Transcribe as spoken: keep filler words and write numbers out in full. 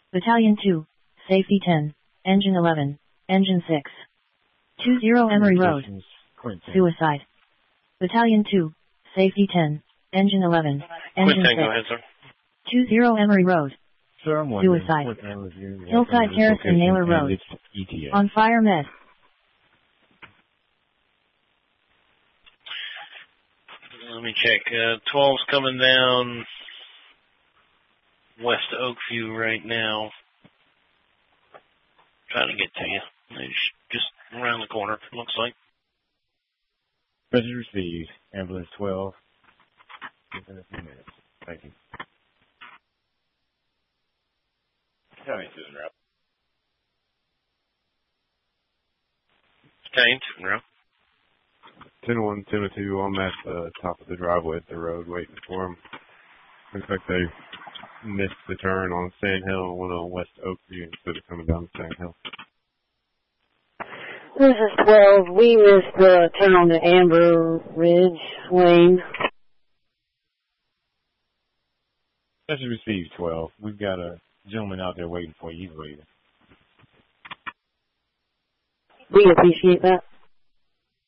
Battalion two, Safety ten, Engine eleven, Engine six. two zero Emery Road. Suicide. Battalion two, Safety ten, Engine eleven, Engine Quinton, six. go ahead, sir. two zero Emery Road. Sir, I'm wondering Suicide. what time of year you have Hillside on this Terrace and location Naylor and Road. its E T A. On fire med. Let me check. Uh, twelve's coming down West Oakview right now. Trying to get to you. It's just around the corner, it looks like. Message received. Ambulance twelve. Within a few minutes. Thank you. County Susan Route. Kane, no. ten one, ten two, I'm at the top of the driveway at the road waiting for them. Looks like they missed the turn on Sand Hill and went on West Oakview instead of coming down Sand Hill. This is twelve. We missed the turn on the Amber Ridge Lane. Message received twelve. We've got a gentleman out there waiting for you. He's waiting. We appreciate that.